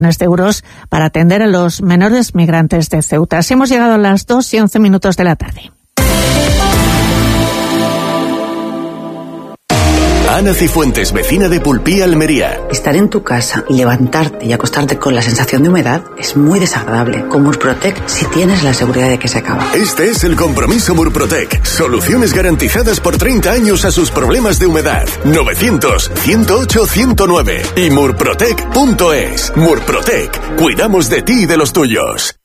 de euros para atender a los menores migrantes de Ceuta. Así hemos llegado a las 2:11 de la tarde. Ana Cifuentes, vecina de Pulpí, Almería. Estar en tu casa y levantarte y acostarte con la sensación de humedad es muy desagradable. Con Murprotec si tienes la seguridad de que se acaba. Este es el compromiso Murprotec. Soluciones garantizadas por 30 años a sus problemas de humedad. 900-108-109 y murprotec.es. Murprotec. Cuidamos de ti y de los tuyos.